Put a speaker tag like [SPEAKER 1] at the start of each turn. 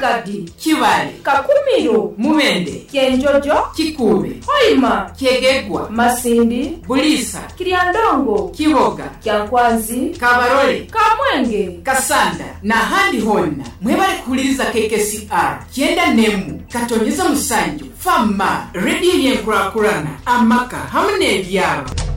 [SPEAKER 1] Magadi,
[SPEAKER 2] Kibale,
[SPEAKER 1] Kakumiro,
[SPEAKER 2] Mumende,
[SPEAKER 1] Kyenjojo,
[SPEAKER 2] Kikube,
[SPEAKER 1] Hoima,
[SPEAKER 2] Kyegegwa,
[SPEAKER 1] Masindi,
[SPEAKER 2] Bulisa,
[SPEAKER 1] Kiryandongo,
[SPEAKER 2] Kiboga,
[SPEAKER 1] Kyankwanzi,
[SPEAKER 2] Kabarole,
[SPEAKER 1] Kamwenge,
[SPEAKER 2] Kasanda na handi honna mwebale kuwuliriza KKCR kyenda nemu katonyeza musanju fama radio yenkulakulana amaka hamwe n'ebyalo.